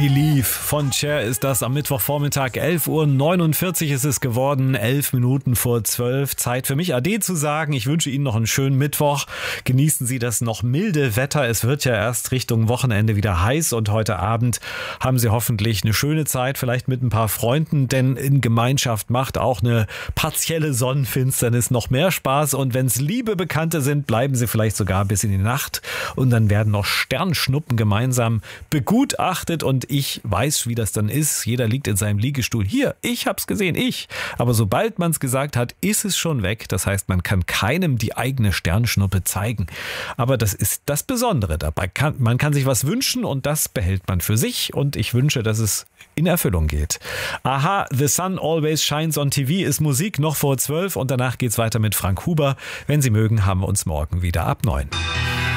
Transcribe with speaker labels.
Speaker 1: Believe von Cher ist das am Mittwochvormittag, 11:49 Uhr ist es geworden, 11 Minuten vor 12. Zeit für mich Ade zu sagen. Ich wünsche Ihnen noch einen schönen Mittwoch. Genießen Sie das noch milde Wetter. Es wird ja erst Richtung Wochenende wieder heiß und heute Abend haben Sie hoffentlich eine schöne Zeit, vielleicht mit ein paar Freunden, denn in Gemeinschaft macht auch eine partielle Sonnenfinsternis noch mehr Spaß und wenn es liebe Bekannte sind, bleiben Sie vielleicht sogar bis in die Nacht und dann werden noch Sternschnuppen gemeinsam begutachtet und ich weiß, wie das dann ist. Jeder liegt in seinem Liegestuhl. Hier, ich hab's gesehen, ich. Aber sobald man es gesagt hat, ist es schon weg. Das heißt, man kann keinem die eigene Sternschnuppe zeigen. Aber das ist das Besondere dabei. Man kann sich was wünschen und das behält man für sich. Und ich wünsche, dass es in Erfüllung geht. Aha, The Sun Always Shines on TV ist Musik noch vor 12 und danach geht's weiter mit Frank Huber. Wenn Sie mögen, haben wir uns morgen wieder ab 9.